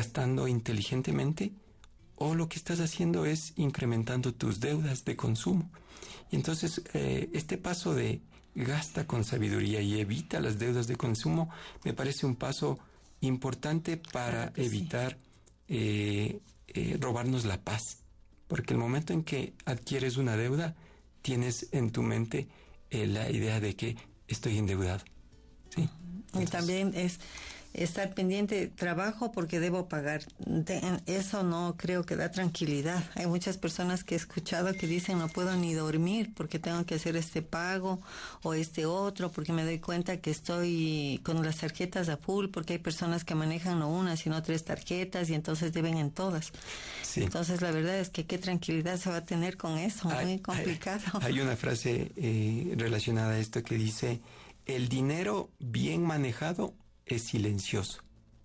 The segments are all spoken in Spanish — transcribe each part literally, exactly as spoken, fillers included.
gastando inteligentemente, o lo que estás haciendo es incrementando tus deudas de consumo. Y entonces eh, este paso de gasta con sabiduría y evita las deudas de consumo me parece un paso importante para evitar eh, eh, robarnos la paz. Porque el momento en que adquieres una deuda, tienes en tu mente eh, la idea de que estoy endeudado. ¿Sí? Entonces, y también es estar pendiente, trabajo porque debo pagar. De, eso no creo que da tranquilidad. Hay muchas personas que he escuchado que dicen no puedo ni dormir porque tengo que hacer este pago o este otro, porque me doy cuenta que estoy con las tarjetas a full, porque hay personas que manejan no una sino tres tarjetas y entonces deben en todas. Sí. Entonces la verdad es que qué tranquilidad se va a tener con eso. Hay, muy complicado. Hay, hay una frase eh, relacionada a esto que dice: el dinero bien manejado es silencioso.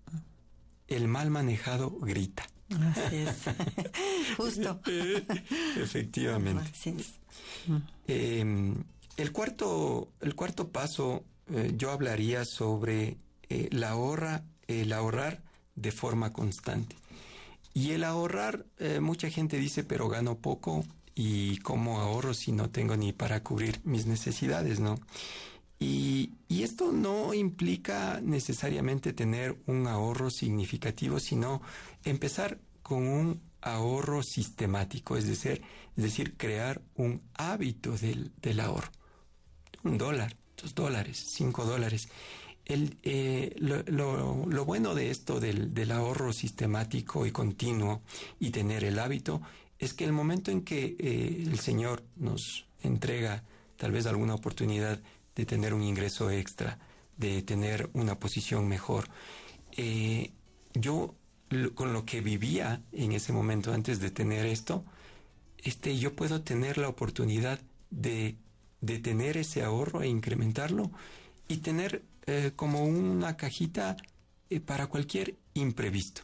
El mal manejado grita. Así es. Justo. Efectivamente. Así es. Eh, el cuarto, el cuarto paso, eh, yo hablaría sobre eh, la ahorra, el ahorrar de forma constante. Y el ahorrar, eh, mucha gente dice, pero gano poco, y ¿cómo ahorro si no tengo ni para cubrir mis necesidades, no? Y, y esto no implica necesariamente tener un ahorro significativo, sino empezar con un ahorro sistemático, es decir, es decir, crear un hábito del, del ahorro. Un dólar, dos dólares, cinco dólares. El, eh, lo, lo, lo bueno de esto del, del ahorro sistemático y continuo y tener el hábito es que el momento en que eh, el Señor nos entrega tal vez alguna oportunidad de tener un ingreso extra, de tener una posición mejor. Eh, yo, lo, con lo que vivía en ese momento antes de tener esto, este, yo puedo tener la oportunidad de, de tener ese ahorro e incrementarlo y tener eh, como una cajita eh, para cualquier imprevisto.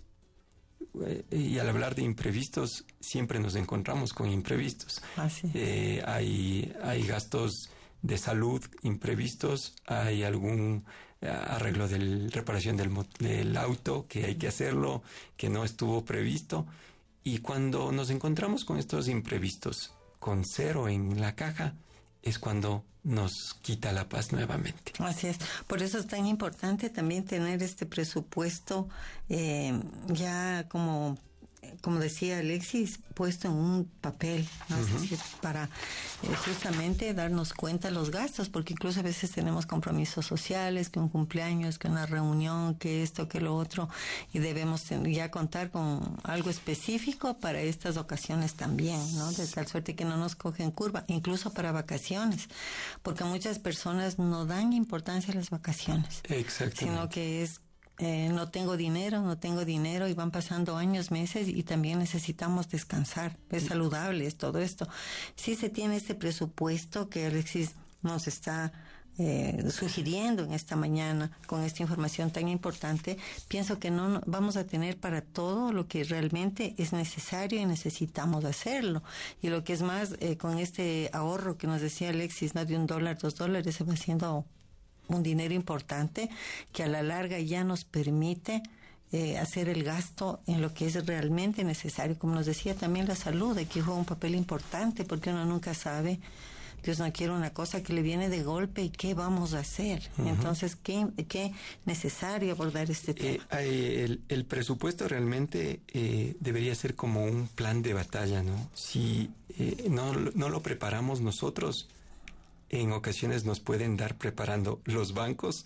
Eh, y al hablar de imprevistos, siempre nos encontramos con imprevistos. Así es. Eh, hay, hay gastos de salud imprevistos, hay algún arreglo de reparación del, del auto que hay que hacerlo, que no estuvo previsto, y cuando nos encontramos con estos imprevistos con cero en la caja es cuando nos quita la paz nuevamente. Así es, por eso es tan importante también tener este presupuesto eh, ya como como decía Alexis, puesto en un papel, ¿no? Uh-huh. Es decir, para eh, justamente darnos cuenta de los gastos, porque incluso a veces tenemos compromisos sociales, que un cumpleaños, que una reunión, que esto, que lo otro, y debemos ya contar con algo específico para estas ocasiones también, ¿no? De tal suerte que no nos cogen curva, incluso para vacaciones, porque muchas personas no dan importancia a las vacaciones. Exactamente. Sino que es Eh, no tengo dinero, no tengo dinero y van pasando años, meses y también necesitamos descansar. Es saludable, es todo esto. Si se tiene este presupuesto que Alexis nos está eh, sugiriendo en esta mañana con esta información tan importante, pienso que no, no vamos a tener para todo lo que realmente es necesario y necesitamos hacerlo. Y lo que es más, eh, con este ahorro que nos decía Alexis, no de un dólar, dos dólares, se va haciendo un dinero importante que a la larga ya nos permite eh, hacer el gasto en lo que es realmente necesario. Como nos decía también la salud, aquí juega un papel importante porque uno nunca sabe, Dios no quiere una cosa que le viene de golpe y qué vamos a hacer. Uh-huh. Entonces, ¿qué, qué necesario abordar este tema? Eh, el, el presupuesto realmente eh, debería ser como un plan de batalla, ¿no? Si eh, no, no lo preparamos nosotros, en ocasiones nos pueden dar preparando los bancos,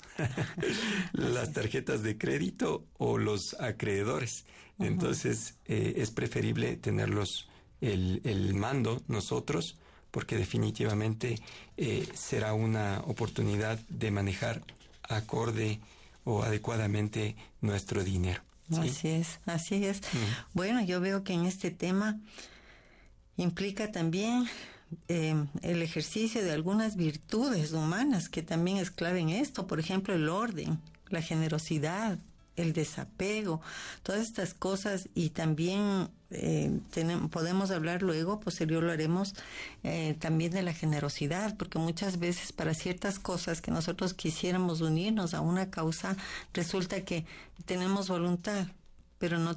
las tarjetas de crédito o los acreedores. Uh-huh. Entonces, eh, es preferible tenerlos el, el mando nosotros, porque definitivamente eh, será una oportunidad de manejar acorde o adecuadamente nuestro dinero. ¿Sí? Así es, así es. Uh-huh. Bueno, yo veo que en este tema implica también Eh, el ejercicio de algunas virtudes humanas que también es clave en esto, por ejemplo el orden, la generosidad, el desapego, todas estas cosas, y también eh, tenemos, podemos hablar luego, posterior lo haremos, eh, también de la generosidad, porque muchas veces para ciertas cosas que nosotros quisiéramos unirnos a una causa, resulta que tenemos voluntad, pero no